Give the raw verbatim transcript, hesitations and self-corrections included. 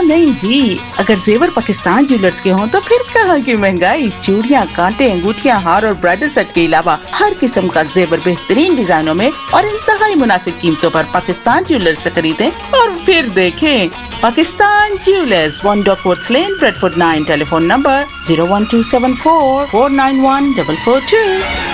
नहीं जी, अगर जेवर पाकिस्तान ज्वेलर्स के हों तो फिर कहाँ की महंगाई। चूड़ियाँ, कांटे, अंगूठियाँ, हार और ब्राइडल सेट के अलावा हर किस्म का जेवर बेहतरीन डिजाइनों में और इंतहाई मुनासिब कीमतों पर पाकिस्तान ज्वेलर्स से खरीदें और फिर देखें। Pakistan jewellers, one डॉकवर्थ lane, Bradford nine, telephone number zero one two seven four four nine one double four to.